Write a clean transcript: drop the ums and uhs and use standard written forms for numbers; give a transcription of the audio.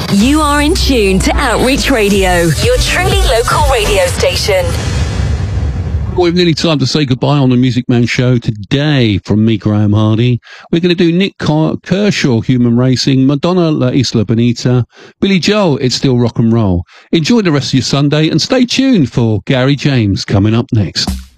You are in tune to Outreach Radio, your truly local radio station. We've nearly time to say goodbye on the Music Man Show today. From me, Graham Hardy, we're going to do Nick Kershaw, Human Racing, Madonna, La Isla Bonita, Billy Joel, It's Still Rock and Roll. Enjoy the rest of your Sunday and stay tuned for Gary James coming up next.